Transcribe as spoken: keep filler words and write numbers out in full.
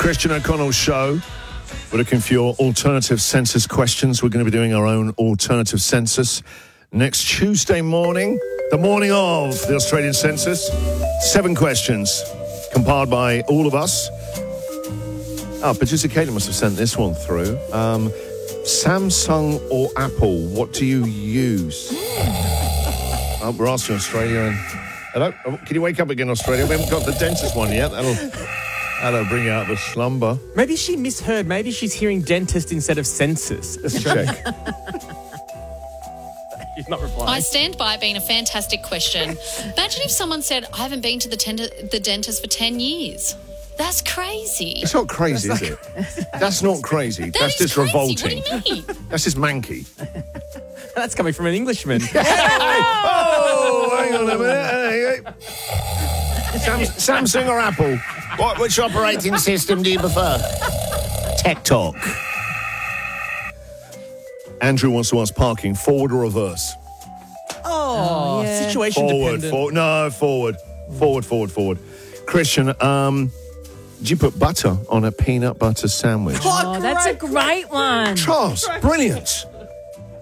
Christian O'Connell Show. We're looking for your alternative census questions. We're going to be doing our own alternative census next Tuesday morning, the morning of the Australian census. Seven questions compiled by all of us. Oh, producer Caitlin must have sent this one through. Um, Samsung or Apple, what do you use? Oh, we're asking Australia. And hello? Oh, can you wake up again, Australia? We haven't got the dentist one yet. That'll, that'll bring out the slumber. Maybe she misheard. Maybe she's hearing dentist instead of census. Let's check. She's not replying. I stand by it being a fantastic question. Imagine if someone said, I haven't been to the, tend- the dentist for ten years. That's crazy. It's not crazy, is it? That's not crazy. That That's is just crazy. revolting. What do you mean? That's just manky. That's coming from an Englishman. Oh, hang on a minute. Sam- Samsung or Apple? What, which operating system do you prefer? Tech Talk. Andrew wants to ask parking, forward or reverse? Oh, yeah. situation Forward, dependent. forward. No, forward. Forward, forward, forward. Christian, um, did you put butter on a peanut butter sandwich? Oh, that's a great one. Charles, brilliant.